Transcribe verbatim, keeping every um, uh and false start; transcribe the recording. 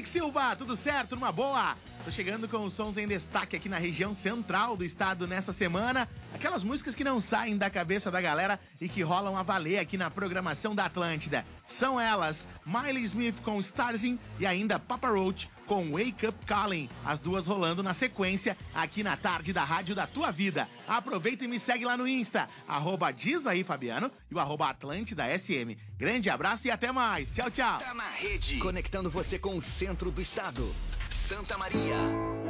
Henrique Silva, tudo certo? Numa boa? Tô chegando com os sons em destaque aqui na região central do estado nessa semana. Aquelas músicas que não saem da cabeça da galera e que rolam a valer aqui na programação da Atlântida. São elas, Miley Smith com Starzin e ainda Papa Roach com Wake Up Calling. As duas rolando na sequência aqui na tarde da Rádio da Tua Vida. Aproveita e me segue lá no Insta, arroba diz aí Fabiano e o arroba Atlântida S M. Grande abraço e até mais. Tchau, tchau. Tá na rede, conectando você com o centro do estado. Santa Maria.